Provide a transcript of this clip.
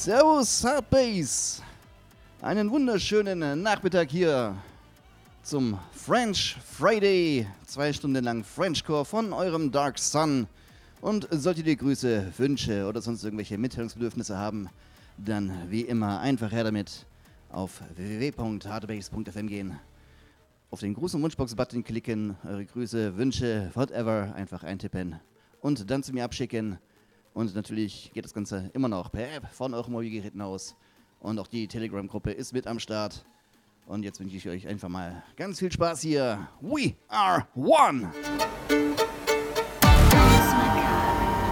Servus, Hardbase! Einen wunderschönen Nachmittag hier zum French Friday. 2 Stunden lang Frenchcore von eurem Dark Sun. Und solltet ihr Grüße, Wünsche oder sonst irgendwelche Mitteilungsbedürfnisse haben, dann wie immer einfach her damit auf www.hardbase.fm gehen. Auf den Gruß- und Wunschbox-Button klicken, eure Grüße, Wünsche, whatever, einfach eintippen und dann zu mir abschicken. Und natürlich geht das Ganze immer noch per App von euren Mobilgeräten aus. Und auch die Telegram-Gruppe ist mit am Start. Und jetzt wünsche ich euch einfach mal ganz viel Spaß hier. We are one!